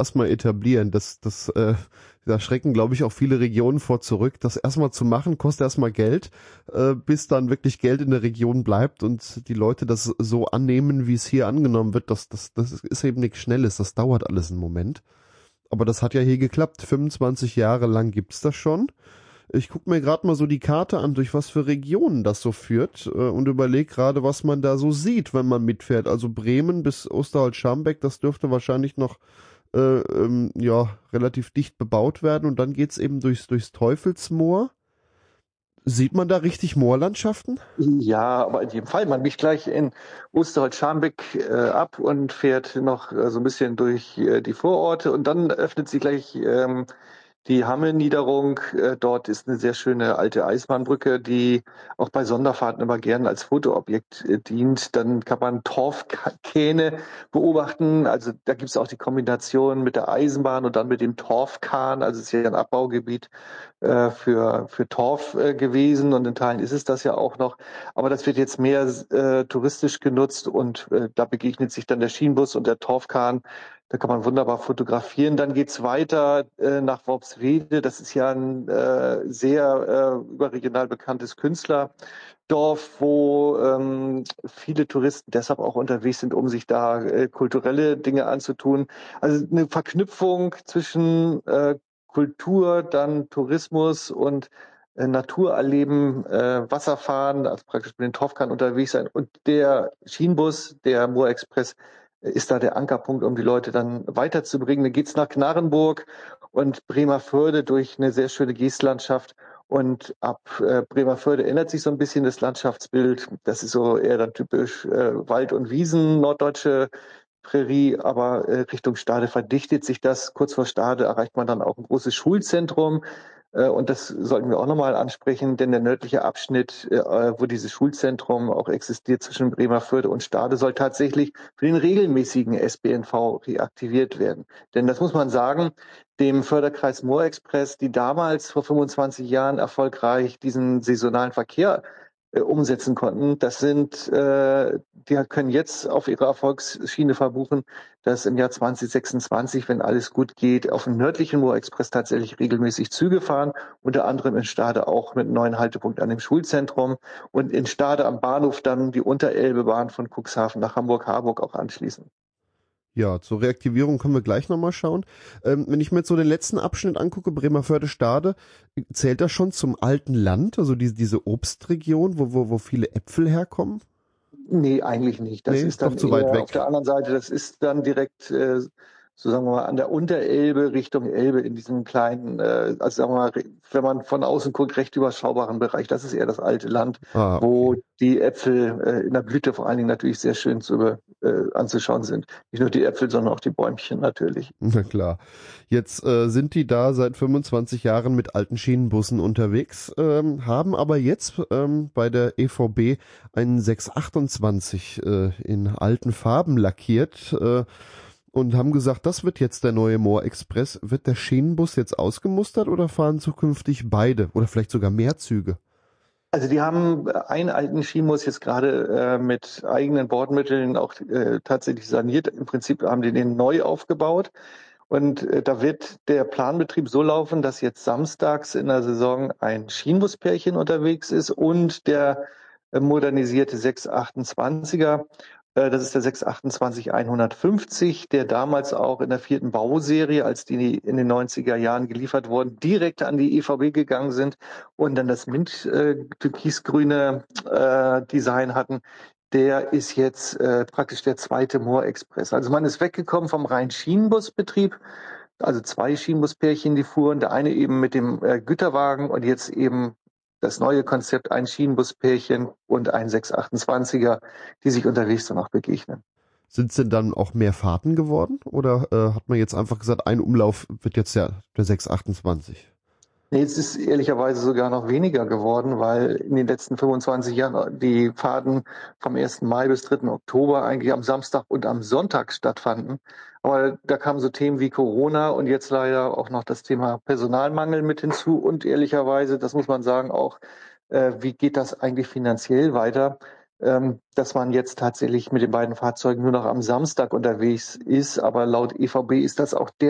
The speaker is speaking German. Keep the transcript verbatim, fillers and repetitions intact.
erstmal etablieren. Das, das, äh, da schrecken, glaube ich, auch viele Regionen vor zurück. Das erstmal zu machen, kostet erstmal Geld, äh, bis dann wirklich Geld in der Region bleibt und die Leute das so annehmen, wie es hier angenommen wird. Das, das, das ist eben nichts Schnelles. Das dauert alles einen Moment. Aber das hat ja hier geklappt. fünfundzwanzig Jahre lang gibt's das schon. Ich gucke mir gerade mal so die Karte an, durch was für Regionen das so führt, äh, und überlege gerade, was man da so sieht, wenn man mitfährt. Also Bremen bis Osterholz-Scharmbeck, das dürfte wahrscheinlich noch äh, ähm, ja relativ dicht bebaut werden. Und dann geht's eben durchs, durchs Teufelsmoor. Sieht man da richtig Moorlandschaften? Ja, aber in jedem Fall. Man biegt gleich in Osterholz-Scharmbeck äh, ab und fährt noch äh, so ein bisschen durch äh, die Vororte und dann öffnet sich gleich ähm, die Hamme-Niederung. Äh, dort ist eine sehr schöne alte Eisenbahnbrücke, die auch bei Sonderfahrten immer gern als Fotoobjekt äh, dient. Dann kann man Torfkähne beobachten. Also da gibt es auch die Kombination mit der Eisenbahn und dann mit dem Torfkahn. Also es ist ja ein Abbaugebiet äh, für, für Torf äh, gewesen und in Teilen ist es das ja auch noch. Aber das wird jetzt mehr äh, touristisch genutzt und äh, da begegnet sich dann der Schienenbus und der Torfkahn. Da kann man wunderbar fotografieren. Dann geht's weiter äh, nach Worpswede. Das ist ja ein äh, sehr äh, überregional bekanntes Künstlerdorf, wo ähm, viele Touristen deshalb auch unterwegs sind, um sich da äh, kulturelle Dinge anzutun. Also eine Verknüpfung zwischen äh, Kultur, dann Tourismus und äh, Natur erleben, äh, Wasserfahren, also praktisch mit den Torfkahn unterwegs sein. Und der Schienenbus, der Moor Express, ist da der Ankerpunkt, um die Leute dann weiterzubringen. Dann geht's nach Knarrenburg und Bremervörde durch eine sehr schöne Geestlandschaft. Und ab äh, Bremervörde ändert sich so ein bisschen das Landschaftsbild. Das ist so eher dann typisch äh, Wald und Wiesen, norddeutsche Prärie, aber äh, Richtung Stade verdichtet sich das. Kurz vor Stade erreicht man dann auch ein großes Schulzentrum. Äh, und das sollten wir auch nochmal ansprechen, denn der nördliche Abschnitt, äh, wo dieses Schulzentrum auch existiert zwischen Bremervörde und Stade, soll tatsächlich für den regelmäßigen S B N V reaktiviert werden. Denn das muss man sagen, dem Förderkreis Moorexpress, die damals vor fünfundzwanzig Jahren erfolgreich diesen saisonalen Verkehr äh, umsetzen konnten. Das sind, äh, die können jetzt auf ihre Erfolgsschiene verbuchen, dass im Jahr zwanzig sechsundzwanzig, wenn alles gut geht, auf dem nördlichen Moorexpress tatsächlich regelmäßig Züge fahren, unter anderem in Stade auch mit einem neuen Haltepunkt an dem Schulzentrum und in Stade am Bahnhof dann die Unterelbebahn von Cuxhaven nach Hamburg-Harburg auch anschließen. Ja, zur Reaktivierung können wir gleich nochmal schauen. Ähm, wenn ich mir jetzt so den letzten Abschnitt angucke, Bremervörde-Stade, zählt das schon zum alten Land, also die, diese Obstregion, wo, wo, wo viele Äpfel herkommen? Nee, eigentlich nicht. Das Nee, ist ist doch dann zu weit eher auf weg. der anderen Seite, das ist dann direkt, äh, so sagen wir mal, an der Unterelbe Richtung Elbe in diesem kleinen, äh, also sagen wir mal, wenn man von außen guckt, recht überschaubaren Bereich. Das ist eher das alte Land, Ah, wo okay. die Äpfel äh, in der Blüte vor allen Dingen natürlich sehr schön zu, äh, anzuschauen sind. Nicht nur die Äpfel, sondern auch die Bäumchen natürlich. Na klar. Jetzt äh, sind die da seit fünfundzwanzig Jahren mit alten Schienenbussen unterwegs, ähm, haben aber jetzt ähm, bei der E V B einen sechs achtundzwanzig äh, in alten Farben lackiert äh, und haben gesagt, das wird jetzt der neue Moor Express. Wird der Schienenbus jetzt ausgemustert oder fahren zukünftig beide oder vielleicht sogar mehr Züge? Also die haben einen alten Schienenbus jetzt gerade äh, mit eigenen Bordmitteln auch äh, tatsächlich saniert. Im Prinzip haben die den neu aufgebaut. Und äh, da wird der Planbetrieb so laufen, dass jetzt samstags in der Saison ein Schienenbuspärchen unterwegs ist und der äh, modernisierte sechs achtundzwanziger. Äh, das ist der sechs achtundzwanzig hundertfünfzig, der damals auch in der vierten Bauserie, als die in den neunziger Jahren geliefert wurden, direkt an die E V B gegangen sind und dann das mint äh, türkisgrüne äh, Design hatten. Der ist jetzt äh, praktisch der zweite Moor Express. Also man ist weggekommen vom reinen Schienenbusbetrieb, also zwei Schienenbuspärchen, die fuhren, der eine eben mit dem äh, Güterwagen und jetzt eben das neue Konzept, ein Schienenbuspärchen und ein sechs achtundzwanziger, die sich unterwegs dann auch begegnen. Sind es denn dann auch mehr Fahrten geworden oder äh, hat man jetzt einfach gesagt, ein Umlauf wird jetzt der, der sechs achtundzwanzig? Nee, jetzt ist ehrlicherweise sogar noch weniger geworden, weil in den letzten fünfundzwanzig Jahren die Fahrten vom ersten Mai bis dritten Oktober eigentlich am Samstag und am Sonntag stattfanden. Aber da kamen so Themen wie Corona und jetzt leider auch noch das Thema Personalmangel mit hinzu und ehrlicherweise, das muss man sagen, auch, äh, wie geht das eigentlich finanziell weiter, ähm, dass man jetzt tatsächlich mit den beiden Fahrzeugen nur noch am Samstag unterwegs ist. Aber laut E V B ist das auch der